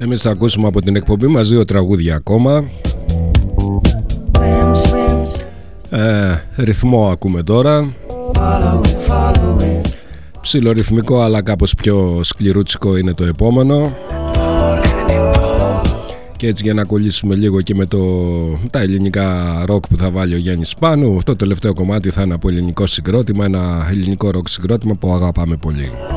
Εμείς θα ακούσουμε από την εκπομπή μας 2 τραγούδια ακόμα. Ρυθμό ακούμε τώρα. Ψιλορυθμικό αλλά κάπως πιο σκληρούτσικο είναι το επόμενο. Και έτσι για να κολλήσουμε λίγο και με τα ελληνικά ροκ που θα βάλει ο Γιάννης Πάνου. Αυτό το τελευταίο κομμάτι θα είναι από ελληνικό συγκρότημα, ένα ελληνικό ροκ συγκρότημα που αγαπάμε πολύ.